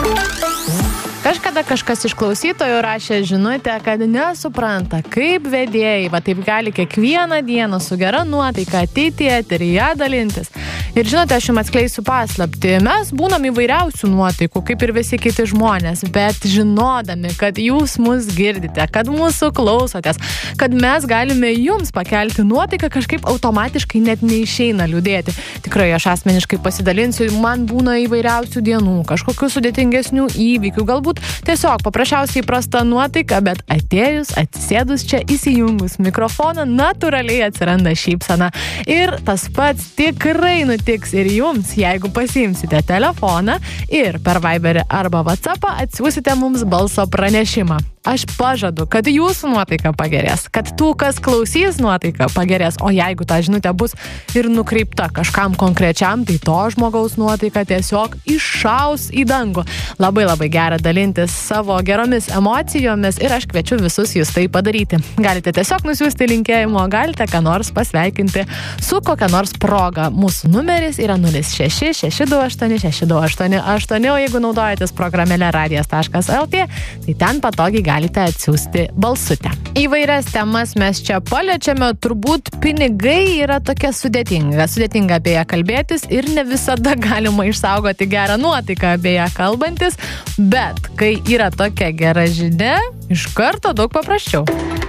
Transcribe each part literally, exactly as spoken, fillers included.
Kažkada kažkas iš klausytojų rašė žinutę, kad nesupranta, kaip vedėjai, va taip gali kiekvieną dieną su gera nuotaika ateiti į eterį, ją dalintis. Ir žinote, aš jums atskleisiu paslaptį. Mes būnam įvairiausių nuotaikų, kaip ir visi kiti žmonės, bet žinodami, kad jūs mus girdite, kad mūsų klausotės, kad mes galime jums pakelti nuotaiką, kažkaip automatiškai net neišeina liūdėti. Tikrai aš asmeniškai pasidalinsiu, man būna įvairiausių dienų, kažkokių sudėtingesnių įvykių, galbūt tiesiog paprasčiausiai prasta nuotaika, bet atėjus, atsisėdus čia, įsijungus mikrofoną, natūraliai atsiranda šypsena. Ir tas pats tikrai nutiks ir jums, jeigu pasiimsite telefoną ir per Viberį arba WhatsAppą atsiųsite mums balso pranešimą. Aš pažadu, kad jūsų nuotaika pagerės, kad tų, kas klausys, nuotaika pagerės, o jeigu ta žinutė bus ir nukreipta kažkam konkrečiam, tai to žmogaus nuotaika tiesiog iššaus į dangų. Labai labai gera dalintis savo geromis emocijomis ir aš kviečiu visus jūs tai padaryti. Galite tiesiog nusiųsti linkėjimo, galite ką nors pasveikinti su kokia nors proga. Mūsų numeris yra nulis šeši šeši du aštuoni šeši du aštuoni aštuoni, o jeigu naudojatės programėlę radijas taškas lt, tai ten patogiai galite atsiųsti balsutę. Įvairias temas mes čia paliečiame, turbūt pinigai yra tokia sudėtinga, sudėtinga apie ją kalbėtis ir ne visada galima išsaugoti gerą nuotaiką apie ją kalbantis, bet kai yra tokia gera žinia, iš karto daug paprasčiau.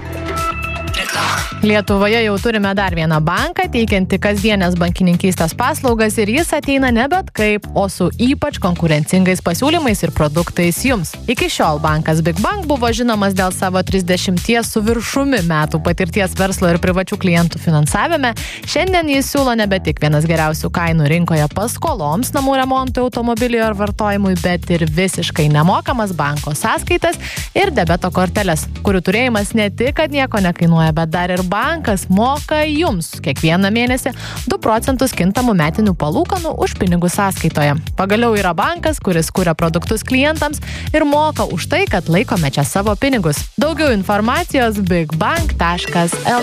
Lietuvoje jau turime dar vieną banką, teikianti kasdienės bankininkystės paslaugas ir jis ateina ne bet kaip, o su ypač konkurencingais pasiūlymais ir produktais jums. Iki šiol bankas Big Bank buvo žinomas dėl savo trisdešimties su viršumi metų patirties verslo ir privačių klientų finansavime. Šiandien jis siūlo nebe tik vienas geriausių kainų rinkoje paskoloms, namų remontui, automobiliui ar vartojimui, bet ir visiškai nemokamas banko sąskaitas ir debeto korteles, kurių turėjimas ne tik, kad nieko nekainuoja, bet dar ir bankas moka jums kiekvieną mėnesį du procentus kintamų metinių palūkanų už pinigus sąskaitoje. Pagaliau yra bankas, kuris kuria produktus klientams ir moka už tai, kad laikome čia savo pinigus. Daugiau informacijos bigbank taškas lt.